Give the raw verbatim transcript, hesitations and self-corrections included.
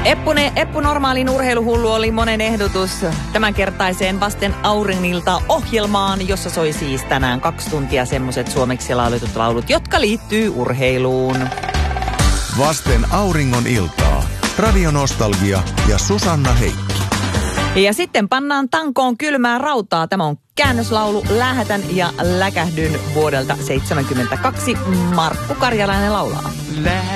Eppune, Eppu Normaalin urheiluhullu oli monen ehdotus tämänkertaiseen Vasten aurinilta ohjelmaan, jossa soi siis tänään kaksi tuntia semmoiset suomeksi lauletut laulut, jotka liittyy urheiluun. Vasten auringon iltaa. Radionostalgia ja Susanna Heikki. Ja sitten pannaan tankoon kylmää rautaa. Tämä on käännöslaulu Lähetän ja läkähdyn vuodelta seitsemänkymmentäkaksi. Markku Karjalainen laulaa.